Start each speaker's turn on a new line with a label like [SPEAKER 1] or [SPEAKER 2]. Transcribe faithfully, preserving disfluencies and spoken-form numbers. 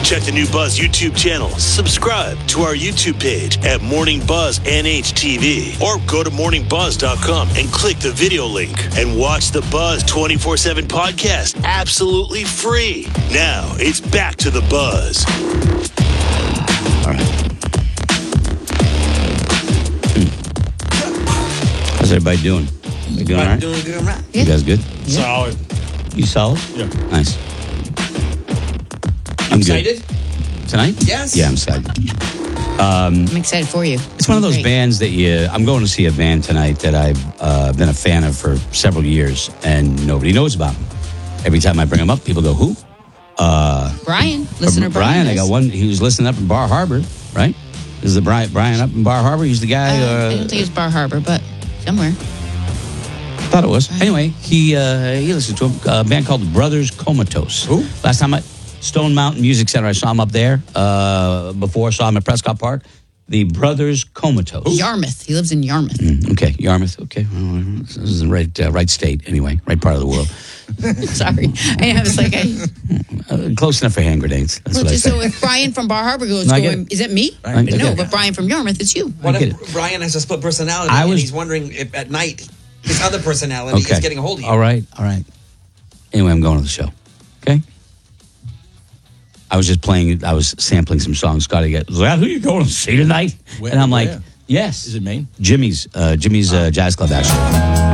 [SPEAKER 1] Check the new Buzz YouTube channel. Subscribe to our YouTube page at Morning Buzz N H T V. Or go to morning buzz dot com and click the video link. And watch the Buzz twenty-four seven podcast absolutely free. Now, it's back to the Buzz.
[SPEAKER 2] All right. How's everybody doing? You doing all right?
[SPEAKER 3] Doing good, right?
[SPEAKER 2] You guys good?
[SPEAKER 4] Yeah. Solid.
[SPEAKER 2] You solid?
[SPEAKER 4] Yeah.
[SPEAKER 2] Nice.
[SPEAKER 3] I'm excited?
[SPEAKER 2] Good. Tonight?
[SPEAKER 3] Yes.
[SPEAKER 2] Yeah, I'm excited.
[SPEAKER 5] I'm excited for you.
[SPEAKER 2] It's one of those
[SPEAKER 5] Great.
[SPEAKER 2] bands that you... I'm going to see a band tonight that I've uh, been a fan of for several years, and nobody knows about them. Every time I bring them up, people go, who?
[SPEAKER 5] Brian, listener
[SPEAKER 2] Brian.
[SPEAKER 5] Brian.
[SPEAKER 2] I got one. He was listening up in Bar Harbor, right? This is the Brian, Brian up in Bar Harbor. He's the guy...
[SPEAKER 5] Uh,
[SPEAKER 2] Uh,
[SPEAKER 5] I don't think it's Bar Harbor, but somewhere.
[SPEAKER 2] I thought it was. Anyway, he uh, he listened to a, a band called Brothers Comatose.
[SPEAKER 4] Who?
[SPEAKER 2] Last time I Stone Mountain Music Center, I saw him up there. Uh, before I saw him at Prescott Park. The Brothers Comatose.
[SPEAKER 5] Yarmouth. He lives in Yarmouth.
[SPEAKER 2] Mm, okay, Yarmouth. Okay, well, this is the right uh, right state anyway, right part of the world.
[SPEAKER 5] Sorry. I was like, I,
[SPEAKER 2] Uh, close enough for hand grenades. That's
[SPEAKER 5] well,
[SPEAKER 2] what I
[SPEAKER 5] just
[SPEAKER 2] say.
[SPEAKER 5] so if Brian from Bar Harbor goes,
[SPEAKER 2] No, I get
[SPEAKER 5] going,
[SPEAKER 2] it.
[SPEAKER 5] is it me?
[SPEAKER 2] I get
[SPEAKER 5] no,
[SPEAKER 2] it.
[SPEAKER 5] but Brian from Yarmouth, it's you.
[SPEAKER 3] What
[SPEAKER 2] I get
[SPEAKER 3] if Brian has a split personality
[SPEAKER 2] I
[SPEAKER 3] and
[SPEAKER 2] was-
[SPEAKER 3] he's wondering if at night his other personality
[SPEAKER 2] Okay.
[SPEAKER 3] is getting a hold of you?
[SPEAKER 2] All right, all right. Anyway, I'm going to the show. Okay. I was just playing. I was sampling some songs. Scotty got, is that who you going to see tonight?
[SPEAKER 4] Where-
[SPEAKER 2] and I'm like,
[SPEAKER 4] where?
[SPEAKER 2] yes.
[SPEAKER 4] Is it Maine?
[SPEAKER 2] Jimmy's, uh, Jimmy's uh, Jazz Club, actually.